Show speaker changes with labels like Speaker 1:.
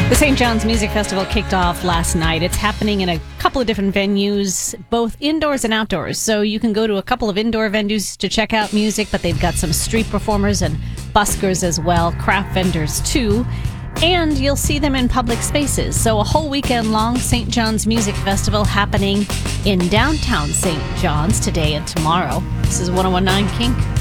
Speaker 1: The St. John's Music Festival kicked off last night. It's happening in a couple of different venues, both indoors and outdoors. So you can go to a couple of indoor venues to check out music, but they've got some street performers and buskers as well, craft vendors too. And you'll see them in public spaces. So a whole weekend long St. John's Music Festival happening in downtown St. John's today and tomorrow. This is 101.9 Kink.